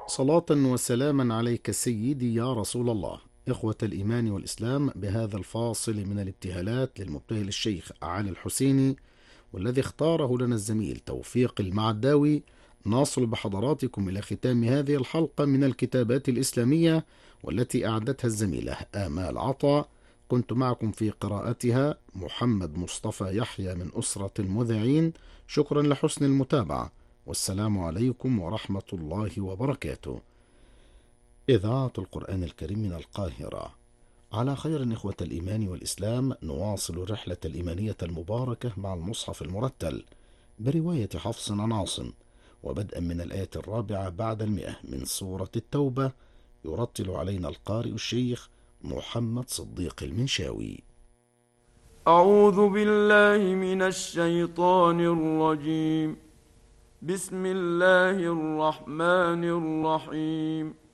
صلاة وسلاما عليك سيدي يا رسول الله. إخوة الإيمان والإسلام، بهذا الفاصل من الابتهالات للمبتهل الشيخ علي الحسيني، والذي اختاره لنا الزميل توفيق المعداوي، نصل بحضراتكم إلى ختام هذه الحلقة من الكتابات الإسلامية، والتي أعدتها الزميلة آمال عطا. كنت معكم في قراءتها محمد مصطفى يحيى من أسرة المذيعين. شكرا لحسن المتابعة، والسلام عليكم ورحمة الله وبركاته. إذاعة القرآن الكريم من القاهرة. على خير إخوة الإيمان والإسلام، نواصل الرحلة الإيمانية المباركة مع المصحف المرتل برواية حفص عن عاصم، وبدءا من الآية 4 بعد 100 من سورة التوبة. يرتل علينا القارئ الشيخ محمد صديق المنشاوي. أعوذ بالله من الشيطان الرجيم. بسم الله الرحمن الرحيم.